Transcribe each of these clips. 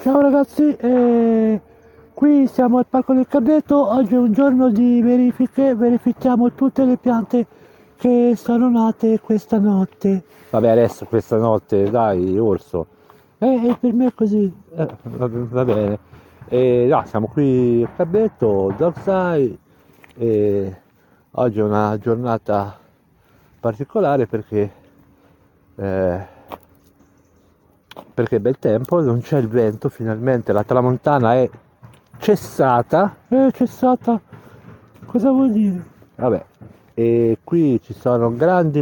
Ciao ragazzi, qui siamo al Parco del Cabreto. Oggi è un giorno di verifiche, verifichiamo tutte le piante che sono nate questa notte. Vabbè, adesso questa notte, dai, orso. Per me è così. Va bene. No, siamo qui a Cabretto, Dockside, e oggi è una giornata particolare eh, perché è bel tempo, non c'è il vento, finalmente la tramontana è cessata. C'è stata. Cosa vuol dire? Vabbè, e qui ci sono grandi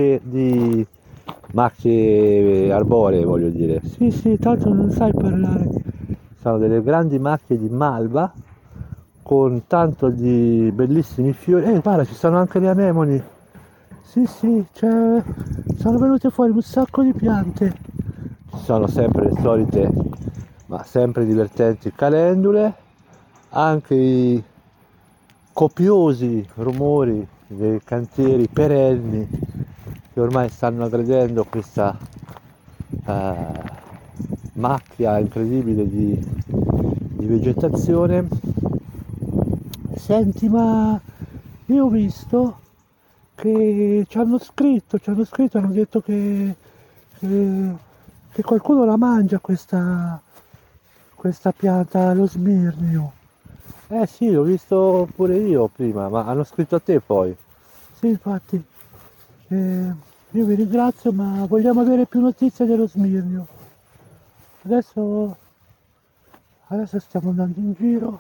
macchie arboree, voglio dire. Sì, tanto non sai parlare. Sono delle grandi macchie di malva con tanto di bellissimi fiori. Guarda, ci sono anche le anemoni. Sì, sono venute fuori un sacco di piante. Ci sono sempre le solite, ma sempre divertenti calendule, anche i copiosi rumori dei cantieri perenni che ormai stanno aggredendo questa eh, macchia incredibile di vegetazione. Senti, ma io ho visto che ci hanno scritto, hanno detto che, che qualcuno la mangia questa pianta, lo smirnio. Eh sì, l'ho visto pure io prima, ma hanno scritto a te poi. Sì, infatti, io vi ringrazio, ma vogliamo avere più notizie dello smirnio. Adesso, adesso stiamo andando in giro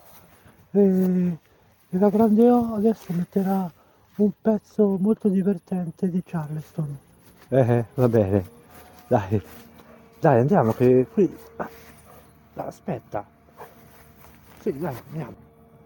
e la Grande O adesso metterà un pezzo molto divertente di Charleston. Va bene, dai, dai, andiamo che qui... Aspetta. Sì, dai, andiamo.